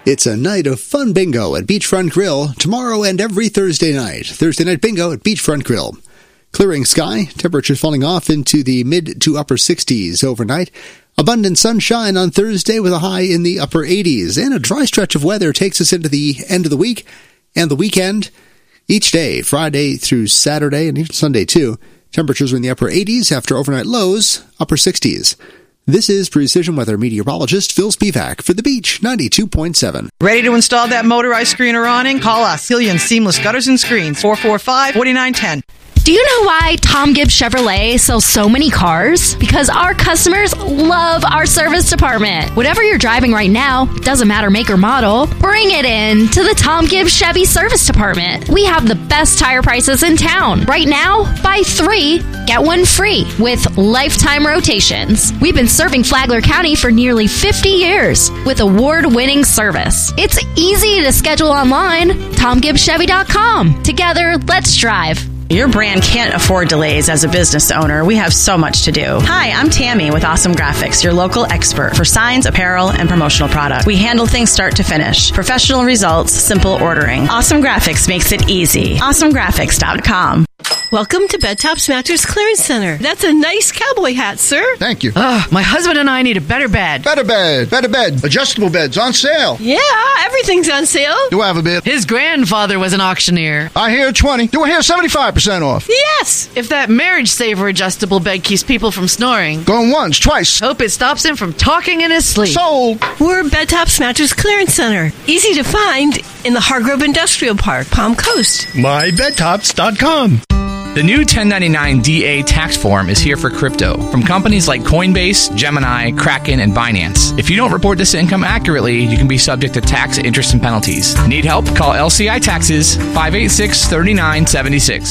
It's a night of fun bingo at Beachfront Grill tomorrow and every Thursday night. Thursday night bingo at Beachfront Grill. Clearing sky, temperatures falling off into the mid to upper 60s overnight. Abundant sunshine on Thursday with a high in the upper 80s. And a dry stretch of weather takes us into the end of the week and the weekend. Each day, Friday through Saturday and even Sunday too, temperatures are in the upper 80s after overnight lows, upper 60s. This is Precision Weather meteorologist Phil Spivak for The Beach 92.7. Ready to install that motorized screen or awning? Call us. Hillian Seamless Gutters and Screens, 445-4910. Do you know why Tom Gibbs Chevrolet sells so many cars? Because our customers love our service department. Whatever you're driving right now, doesn't matter make or model, bring it in to the Tom Gibbs Chevy Service Department. We have the best tire prices in town. Right now, buy 3, get 1 free with lifetime rotations. We've been serving Flagler County for nearly 50 years with award-winning service. It's easy to schedule online. TomGibbsChevy.com. Together, let's drive. Your brand can't afford delays as a business owner. We have so much to do. Hi, I'm Tammy with Awesome Graphics, your local expert for signs, apparel, and promotional products. We handle things start to finish. Professional results, simple ordering. Awesome Graphics makes it easy. AwesomeGraphics.com. Welcome to Bed Tops Mattress Clearance Center. That's a nice cowboy hat, sir. Thank you. My husband and I need a better bed. Better bed. Adjustable beds on sale. Yeah, everything's on sale. Do I have a bid? His grandfather was an auctioneer. I hear 20. Do I hear 75% off? Yes. If that Marriage Saver adjustable bed keeps people from snoring, Going once, twice. hope it stops him from talking in his sleep. Sold. We're Bed Tops Mattress Clearance Center. Easy to find in the Hargrove Industrial Park, Palm Coast. MyBedTops.com. The new 1099-DA tax form is here for crypto from companies like Coinbase, Gemini, Kraken, and Binance. If you don't report this income accurately, you can be subject to tax, interest, and penalties. Need help? Call LCI Taxes 586-3976.